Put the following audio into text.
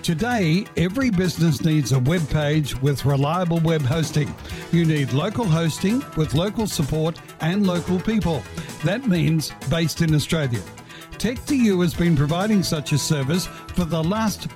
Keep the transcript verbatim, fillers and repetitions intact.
Today, every business needs a web page with reliable web hosting. You need local hosting with local support and local people. That means based in Australia. Tech two U has been providing such a service for the last